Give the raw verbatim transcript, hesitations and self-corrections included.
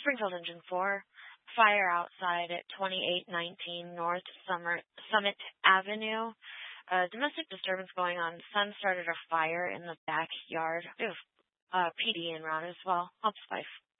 Springfield Engine four, fire outside at twenty-eight nineteen North Summer, Summit Avenue. Uh, domestic disturbance going on. Son started a fire in the backyard. Oof. Uh, P D en route as well. Helps five.